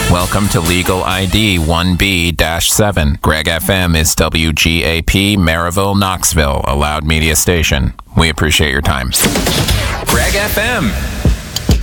Welcome to Legal ID 1B-7. Greg FM is WGAP, Maryville, Knoxville, a loud media station. We appreciate your time. Greg FM.